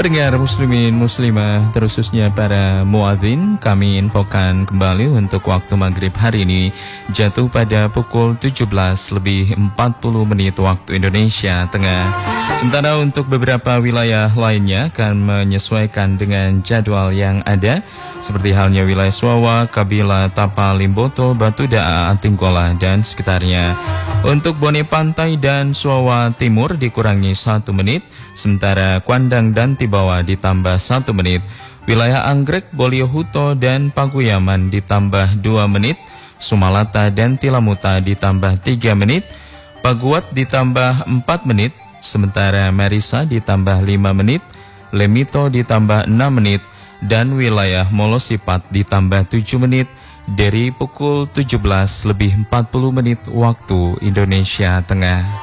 Pendengar muslimin muslimah, terkhususnya para muadzin, kami infokan kembali untuk waktu maghrib hari ini jatuh pada pukul 17:40 waktu Indonesia Tengah. Sementara untuk beberapa wilayah lainnya akan menyesuaikan dengan jadwal yang ada, seperti halnya wilayah Suawa, Kabila, Tapa, Limboto, Batu Daa, Tinggola, dan sekitarnya. Untuk Bone Pantai dan Suawa Timur dikurangi 1 menit, sementara Kuandang dan Tibawa ditambah 1 menit. Wilayah Anggrek, Boliohuto, dan Paguyaman ditambah 2 menit. Sumalata dan Tilamuta ditambah 3 menit. Paguat ditambah 4 menit. Sementara Marisa ditambah 5 menit. Lemito ditambah 6 menit. Dan wilayah Molosipat ditambah 7 menit. Dari pukul 17:40 waktu Indonesia Tengah.